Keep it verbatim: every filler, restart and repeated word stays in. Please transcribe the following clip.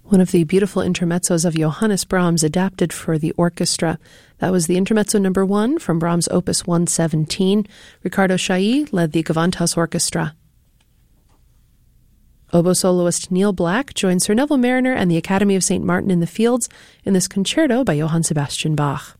One of the beautiful intermezzos of Johannes Brahms adapted for the orchestra. That was the intermezzo number one from Brahms' Opus one seventeen. Ricardo Chailly led the Gewandhaus Orchestra. Oboe soloist Neil Black joined Sir Neville Marriner and the Academy of Saint Martin in the Fields in this concerto by Johann Sebastian Bach.